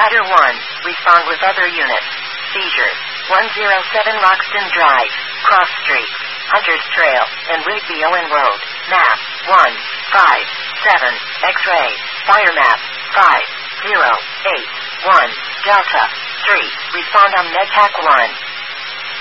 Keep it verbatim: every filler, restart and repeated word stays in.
Rider one, respond with other units. Seizure. one oh seven Roxton Drive, Cross Street, Hunters Trail, and Rigby Owen Road. Map, one, five, seven, X-ray, fire map, five, zero, eight, one, Delta, three, respond on MedTac one.